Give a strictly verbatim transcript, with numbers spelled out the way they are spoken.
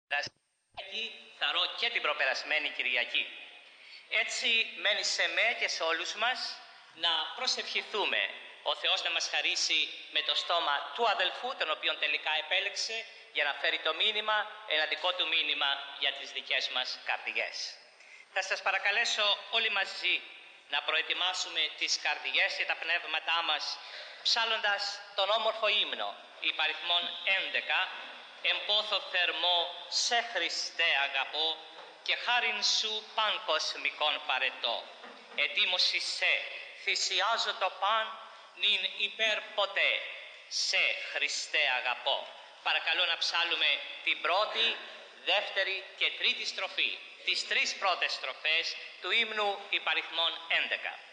Θα ρω και την προπερασμένη Κυριακή. Έτσι μένει σε μέ και σε όλους μας να προσευχηθούμε ο Θεός να μας χαρίσει με το στόμα του αδελφού, τον οποίον τελικά επέλεξε, για να φέρει το μήνυμα, ένα δικό του μήνυμα για τις δικές μας καρδιές. Θα σας παρακαλέσω όλοι μαζί να προετοιμάσουμε τις καρδιές και τα πνεύματά μας, ψάλλοντας τον όμορφο ύμνο υπαριθμών έντεκα, «Εμπόθω θερμό, σε Χριστέ αγαπώ, και χάριν σου παν κοσμικόν παρετώ. Ετοίμωση σε, θυσιάζω το παν, νυν υπέρ ποτέ, σε Χριστέ αγαπώ». Παρακαλώ να ψάλουμε την πρώτη, δεύτερη και τρίτη στροφή, τις τρεις πρώτες στροφές του ύμνου υπαριθμών έντεκα.